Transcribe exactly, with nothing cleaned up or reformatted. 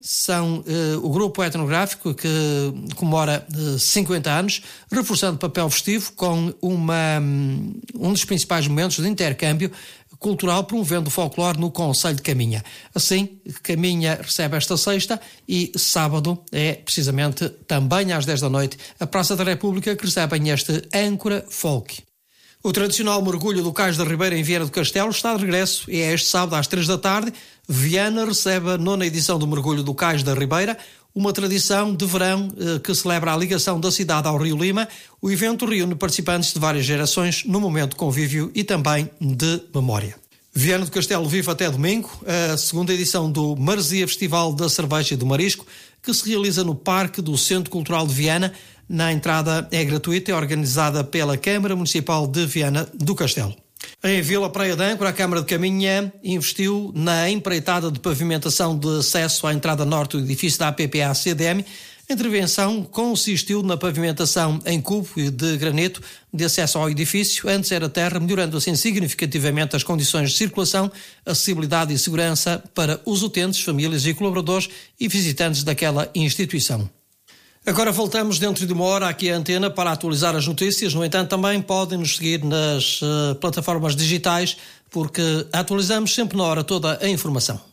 São uh, o grupo etnográfico que comemora uh, cinquenta anos, reforçando o papel festivo com uma, um dos principais momentos de intercâmbio cultural, promovendo o folclore no concelho de Caminha. Assim, Caminha recebe esta sexta e sábado é precisamente também às dez da noite a Praça da República que recebem este âncora folk. O tradicional mergulho do Cais da Ribeira em Viana do Castelo está de regresso e é este sábado às três da tarde. Viana recebe a nona edição do mergulho do Cais da Ribeira, uma tradição de verão eh, que celebra a ligação da cidade ao Rio Lima. O evento reúne participantes de várias gerações num momento de convívio e também de memória. Viana do Castelo vive até domingo a segunda edição do Maresia Festival da Cerveja e do Marisco, que se realiza no Parque do Centro Cultural de Viana. Na entrada é gratuita e é organizada pela Câmara Municipal de Viana do Castelo. Em Vila Praia de Âncora, a Câmara de Caminha investiu na empreitada de pavimentação de acesso à entrada norte do edifício da A P P A C D M. A intervenção consistiu na pavimentação em cubo de granito de acesso ao edifício. Antes era terra, melhorando assim significativamente as condições de circulação, acessibilidade e segurança para os utentes, famílias e colaboradores e visitantes daquela instituição. Agora voltamos dentro de uma hora aqui à antena para atualizar as notícias. No entanto, também podem nos seguir nas uh, plataformas digitais, porque atualizamos sempre na hora toda a informação.